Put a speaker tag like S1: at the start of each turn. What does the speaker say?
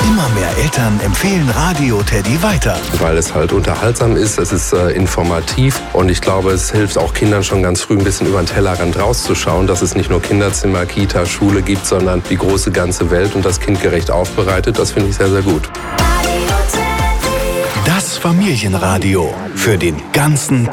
S1: Immer mehr Eltern empfehlen Radio Teddy weiter.
S2: Weil es halt unterhaltsam ist, es ist informativ und ich glaube, es hilft auch Kindern schon ganz früh ein bisschen über den Tellerrand rauszuschauen, dass es nicht nur Kinderzimmer, Kita, Schule gibt, sondern die große ganze Welt und das kindgerecht aufbereitet. Das finde ich sehr, sehr gut.
S1: Das Familienradio für den ganzen